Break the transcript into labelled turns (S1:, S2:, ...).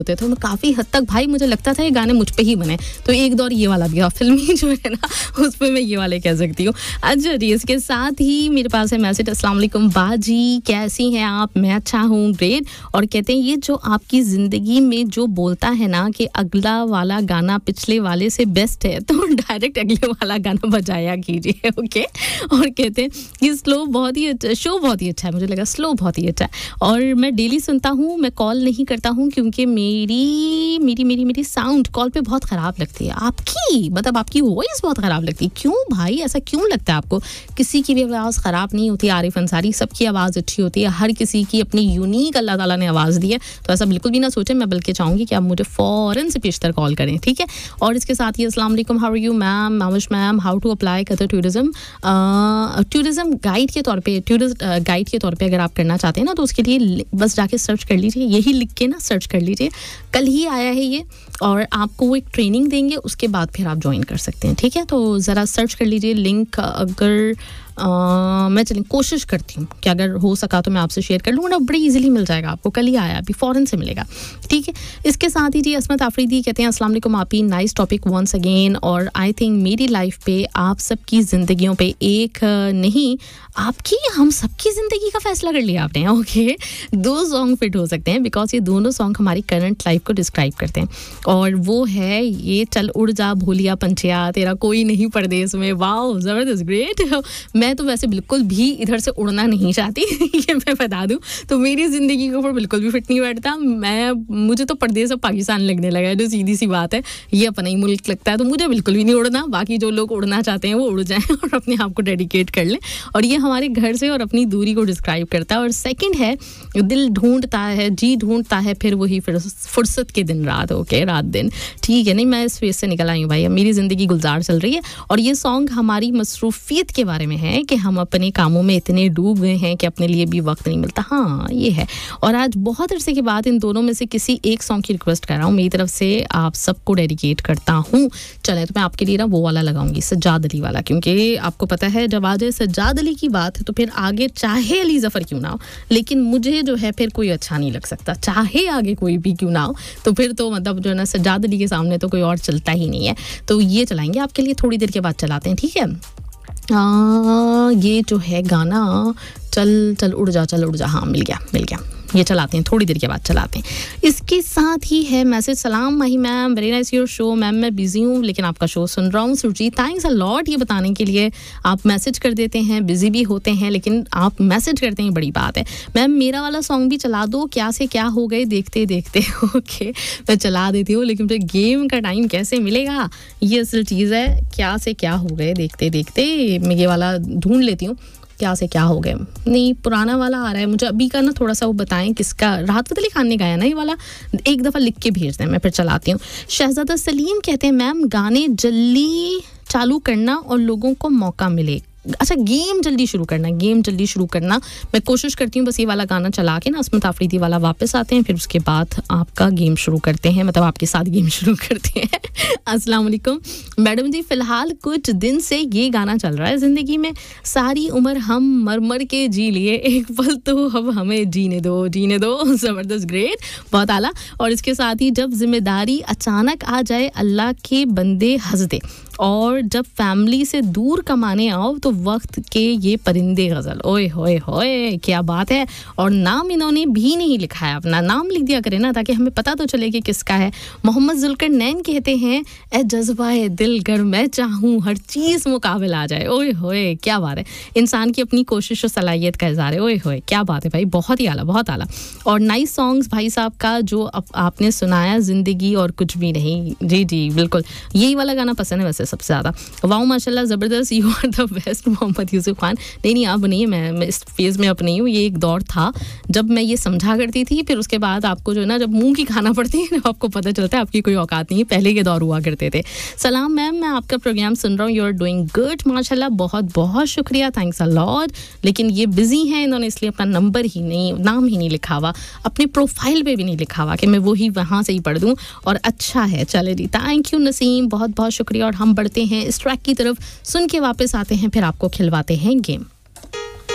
S1: होते थे, मैं काफ़ी हद तक भाई मुझे लगता था ये गाने मुझ पे ही बने, तो एक दौर ये वाला भी था फिल्मी जो है ना, उस पर मैं ये वाले कह सकती हूँ। अच्छा जी, इसके साथ ही मेरे पास है मैसेज, अस्सलाम वालेकुम बाजी, कैसी हैं आप? मैं अच्छा हूँ, ग्रेट। और कहते हैं ये जो आपकी ज़िंदगी में जो बोलता है ना कि अगला वाला गाना पिछले वाले से बेस्ट है, तो डायरेक्ट अगले वाला गाना बजाया कीजिए, ओके। और कहते हैं ये स्लो बहुत ही अच्छा, शो बहुत ही अच्छा है, मुझे लगा स्लो बहुत ही अच्छा है, और मैं डेली सुनता हूँ, मैं कॉल नहीं करता हूँ क्योंकि मेरी साउंड कॉल पे बहुत ख़राब लगती है। आपकी मतलब आपकी वॉइस बहुत ख़राब लगती है, क्यों भाई, ऐसा क्यों लगता है आपको? किसी की भी आवाज़ ख़राब नहीं होती, आरिफ अंसारी, सबकी आवाज़ अच्छी होती है, हर किसी की अपनी यूनिक अल्लाह ताला ने आवाज़ दी है, तो ऐसा बिल्कुल भी ना सोचें। मैं बल्कि चाहूँगी कि आप मुझे फ़ौरन से पेशतर कॉल करें, ठीक है। और इसके साथ ही अस्सलाम वालेकुम, how are you ma'am, मामुश ma'am, how to apply Qatar tourism guide के तौर पे, टूरिस्ट गाइड के तौर पे अगर आप करना चाहते हैं ना, तो उसके लिए बस जाके सर्च कर लीजिए, यही लिख के ना सर्च कर लीजिए, कल ही आया है ये, और आपको वो एक ट्रेनिंग देंगे, उसके बाद फिर आप ज्वाइन कर सकते हैं, ठीक है। तो ज़रा सर्च कर लीजिए लिंक, अगर मैं चलिए कोशिश करती हूँ कि अगर हो सका तो मैं आपसे शेयर कर लूँगा ना, बड़ी इजीली मिल जाएगा आपको, कल ही आया, अभी फ़ौरन से मिलेगा, ठीक है। इसके साथ ही जी असमत आफरीदी कहते हैं अस्सलाम वालेकुम आपी, नाइस टॉपिक वंस अगेन, और आई थिंक मेरी लाइफ पे आप सबकी ज़िंदगियों पे एक नहीं, आपकी हम सबकी ज़िंदगी का फैसला कर लिया आपने, ओके। दो सॉन्ग फिट हो सकते हैं बिकॉज ये दोनों सॉन्ग हमारी करंट लाइफ को डिस्क्राइब करते हैं, और वो है ये चल उड़ जा भूलिया पंछिया तेरा कोई नहीं परदेस में। वाओ, ज़बरदस्त, ग्रेट। मैं तो वैसे बिल्कुल भी इधर से उड़ना नहीं चाहती ये मैं बता दूं, तो मेरी ज़िंदगी के ऊपर बिल्कुल भी फिट नहीं बैठता। मुझे तो परदेस अब पाकिस्तान लगने लगा है, जो सीधी सी बात है, ये अपना ही मुल्क लगता है, तो मुझे बिल्कुल भी नहीं उड़ना। बाकी जो लोग उड़ना चाहते हैं वो उड़ जाएं और अपने आप को डेडिकेट कर लें, और ये हमारे घर से और अपनी दूरी को डिस्क्राइब करता है। और सेकंड है दिल ढूंढता है, जी ढूंढता है फिर वही फुर्सत के दिन रात, ओके, रात दिन, ठीक है। नहीं, मैं इस फेज से निकल आई हूँ भाई, अब मेरी ज़िंदगी गुलजार चल रही है, और ये सॉन्ग हमारी मसरूफियत के बारे में है कि हम अपने कामों में इतने डूब गए हैं कि अपने लिए भी वक्त नहीं मिलता। हाँ, ये है। और आज बहुत अरसे के बाद इन दोनों में से किसी एक सॉन्ग की रिक्वेस्ट कर रहा हूँ, मेरी तरफ से आप सबको डेडिकेट करता हूँ। चलें, तो मैं आपके लिए ना वो वाला लगाऊंगी, सज्जाद अली वाला, क्योंकि आपको पता है जब आ जाए सज्जाद अली की बात है तो फिर आगे चाहे अली ज़फ़र क्यों ना हो, लेकिन मुझे जो है फिर कोई अच्छा नहीं लग सकता, चाहे आगे कोई भी क्यों ना हो, तो फिर तो मतलब जो है ना सज्जाद अली के सामने तो कोई और चलता ही नहीं है। तो ये चलाएंगे आपके लिए, थोड़ी देर के बाद चलाते हैं, ठीक है। ये जो है गाना चल उड़ जा, हाँ मिल गया, ये चलाते हैं, थोड़ी देर के बाद चलाते हैं। इसके साथ ही है मैसेज, सलाम माही ma'am, very nice your show ma'am, मैं बिजी हूँ लेकिन आपका शो सुन रहा हूँ। सुरजीत, थैंक्स अ लॉट ये बताने के लिए। आप मैसेज कर देते हैं, बिजी भी होते हैं, लेकिन आप मैसेज करते हैं, बड़ी बात है। मैम मेरा वाला सॉन्ग भी चला दो, क्या से क्या हो गए देखते देखते, ओके मैं चला देती हूँ, लेकिन मुझे गेम का टाइम कैसे मिलेगा, ये असल चीज़ है। क्या से क्या हो गए देखते देखते, मैं ये वाला ढूंढ लेती हूँ, क्या से क्या हो गए। नहीं, पुराना वाला आ रहा है मुझे अभी का ना, थोड़ा सा वो बताएं किसका, राहत फ़तेह अली खान ने गाया ना ये वाला, एक दफ़ा लिख के भेज दें, मैं फिर चलाती हूँ। शहजादा सलीम कहते हैं मैम गाने जल्दी चालू करना और लोगों को मौका मिले। अच्छा, गेम जल्दी शुरू करना, मैं कोशिश करती हूँ। बस ये वाला गाना चला के ना असमत आफरीदी वाला वापस आते हैं, फिर उसके बाद आपका गेम शुरू करते हैं, मतलब आपके साथ गेम शुरू करते हैं। अस्सलाम वालेकुम मैडम जी, फ़िलहाल कुछ दिन से ये गाना चल रहा है ज़िंदगी में, सारी उम्र हम मर के जी लिए, एक पल तो अब हमें जीने दो। ज़बरदस्त, ग्रेट, बहुत आला। और इसके साथ ही जब जिम्मेदारी अचानक आ जाए अल्लाह के बंदे हंस दे, और जब फैमिली से दूर कमाने आओ तो वक्त के ये परिंदे गज़ल। ओए होए होए, क्या बात है। और नाम इन्होंने भी नहीं लिखा है, अपना नाम लिख दिया करें ना, ताकि हमें पता तो चले कि किसका है। मोहम्मद जुल्करनैन कहते हैं ए जज्बाए दिल गर मैं चाहूँ हर चीज़ मुकाबिल आ जाए। ओए होए, क्या बात है। इंसान की अपनी कोशिश और सलाहियत का इज़हार है। ओए होए, क्या बात है भाई, बहुत ही आला, बहुत आला। और नाइस सॉन्ग्स भाई साहब का जो आपने सुनाया, ज़िंदगी और कुछ भी नहीं। जी बिल्कुल, यही वाला गाना पसंद है वैसे सबसे ज़्यादा। वाओ माशाल्लाह, ज़बरदस्त, you are the best Mohammad Yusuf Khan. नहीं आप नहीं, मैं इस फेज़ में अब नहीं हूँ। ये एक दौर था जब मैं ये समझा करती थी, फिर उसके बाद आपको जो है ना, जब मुंह की खाना पड़ती है ना, आपको पता चलता है आपकी कोई औकात नहीं है। पहले के दौर हुआ करते थे। सलाम मैम, मैं आपका प्रोग्राम सुन रहा हूँ, यू आर डूइंग गुड माशाल्लाह, बहुत बहुत शुक्रिया, थैंक्स अ लॉट। लेकिन ये बिजी हैं, इन्होंने इसलिए अपना नाम ही नहीं लिखा हुआ, अपने प्रोफाइल पे भी नहीं लिखा हुआ कि मैं वही वहाँ से ही पढ़ दूँ। और अच्छा है, चले जी, थैंक यू नसीम, बहुत बहुत शुक्रिया। और हम बढ़ते हैं इस ट्रैक की तरफ, सुन के वापस आते हैं, फिर आपको खिलवाते हैं गेम।